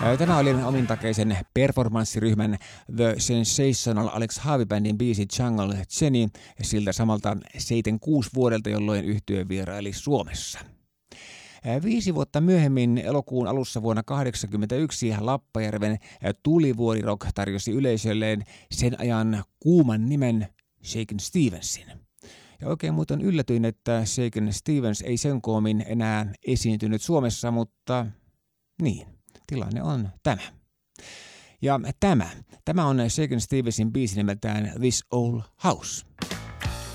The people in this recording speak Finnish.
Tämä oli omintakeisen performanssiryhmän The Sensational Alex Harvey Bandin biisi Jungle Jenny siltä samalta 76 vuodelta, jolloin yhtye vieraili Suomessa. 5 vuotta myöhemmin elokuun alussa vuonna 1981 Lappajärven Tulivuori Rock tarjosi yleisölleen sen ajan kuuman nimen Shakin' Stevensin. Ja oikein muuten yllätyin, että Shakin' Stevens ei sen koomin enää esiintynyt Suomessa, mutta niin, tilanne on tämä. Ja tämä on Shakin' Stevensin biisi nimeltään This Old House.